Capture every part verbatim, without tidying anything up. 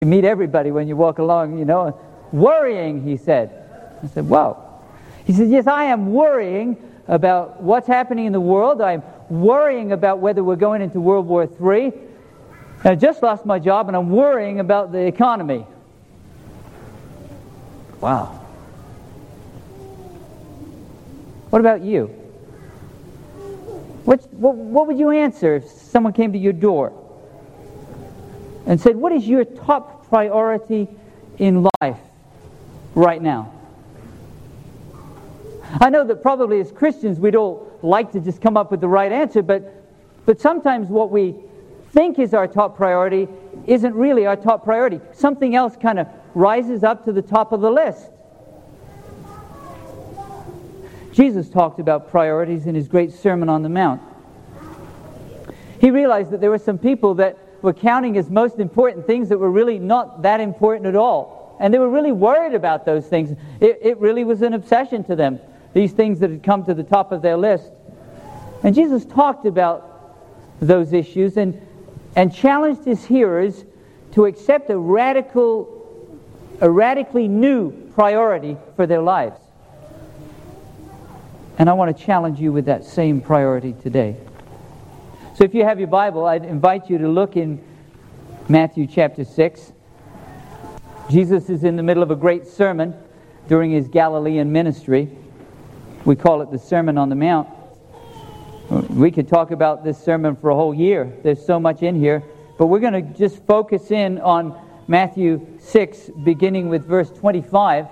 You meet everybody when you walk along, you know. Worrying, he said. I said, whoa. He said, yes, I am worrying about what's happening in the world. I'm worrying about whether we're going into World War Three. And I just lost my job, and I'm worrying about the economy. Wow. What about you? What's, what, what would you answer if someone came to your door and said, what is your top priority in life right now? I know that probably as Christians we don't like to just come up with the right answer, but, but sometimes what we think is our top priority isn't really our top priority. Something else kind of rises up to the top of the list. Jesus talked about priorities in his great Sermon on the Mount. He realized that there were some people that were counting as most important things that were really not that important at all. And they were really worried about those things. It, it really was an obsession to them, these things that had come to the top of their list. And Jesus talked about those issues and, and challenged his hearers to accept a radical, a radically new priority for their lives. And I want to challenge you with that same priority today. So if you have your Bible, I'd invite you to look in Matthew chapter six. Jesus is in the middle of a great sermon during his Galilean ministry. We call it the Sermon on the Mount. We could talk about this sermon for a whole year. There's so much in here. But we're going to just focus in on Matthew six, beginning with verse twenty-five.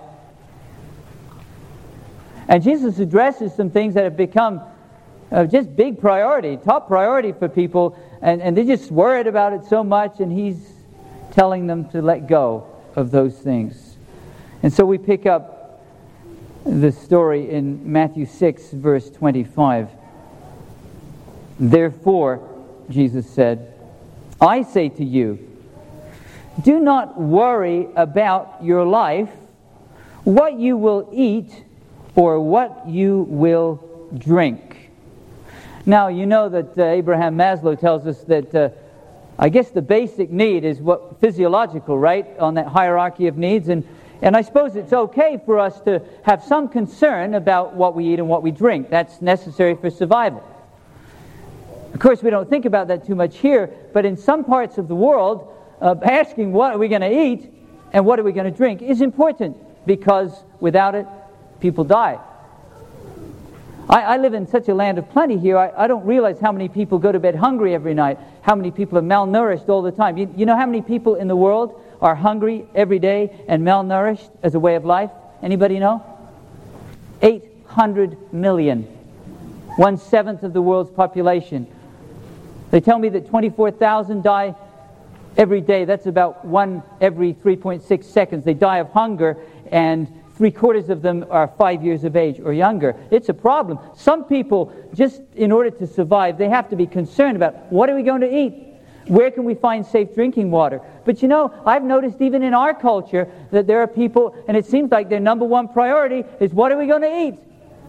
And Jesus addresses some things that have become uh, just big priority, top priority for people. And, and they're just worried about it so much. And he's telling them to let go of those things. And so we pick up the story in Matthew six, verse twenty-five. Therefore, Jesus said, I say to you, do not worry about your life, what you will eat or what you will drink. Now, you know that uh, Abraham Maslow tells us that uh, I guess the basic need is what physiological, right, on that hierarchy of needs. And, and I suppose it's okay for us to have some concern about what we eat and what we drink. That's necessary for survival. Of course, we don't think about that too much here, but in some parts of the world, uh, asking what are we going to eat and what are we going to drink is important, because without it, people die. I, I live in such a land of plenty here, I, I don't realize how many people go to bed hungry every night, how many people are malnourished all the time. You, you know how many people in the world are hungry every day and malnourished as a way of life? Anybody know? eight hundred million. One-seventh of the world's population. They tell me that twenty-four thousand die every day. That's about one every three point six seconds. They die of hunger, and three-quarters of them are five years of age or younger. It's a problem. Some people, just in order to survive, they have to be concerned about, what are we going to eat? Where can we find safe drinking water? But you know, I've noticed even in our culture that there are people, and it seems like their number one priority is, what are we going to eat?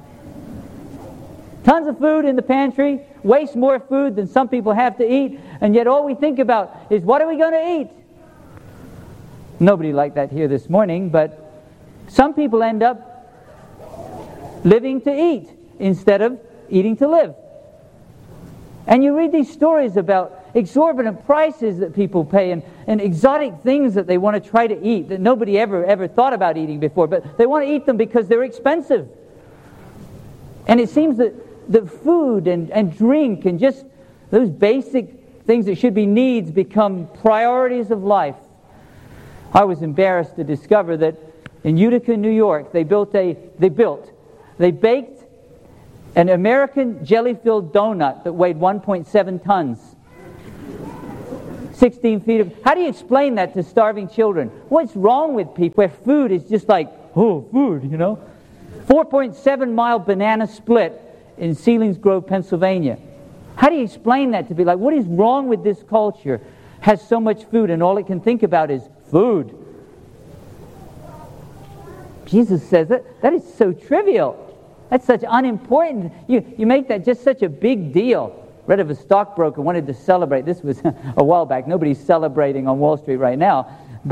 Tons of food in the pantry, waste more food than some people have to eat, and yet all we think about is, what are we going to eat? Nobody like that here this morning, but some people end up living to eat instead of eating to live. And you read these stories about exorbitant prices that people pay and, and exotic things that they want to try to eat that nobody ever, ever thought about eating before, but they want to eat them because they're expensive. And it seems that the food and, and drink and just those basic things that should be needs become priorities of life. I was embarrassed to discover that in Utica, New York, they built a they built they baked an American jelly-filled donut that weighed one point seven tons, sixteen feet of. How do you explain that to starving children? What's wrong with people where food is just like, oh, food, you know? four point seven mile banana split in Selinsgrove, Pennsylvania. How do you explain that to be like, what is wrong with this culture? Has so much food and all it can think about is food. Jesus says that that is so trivial. That's such unimportant. You you make that just such a big deal. Read of a stockbroker wanted to celebrate. This was a while back. Nobody's celebrating on Wall Street right now.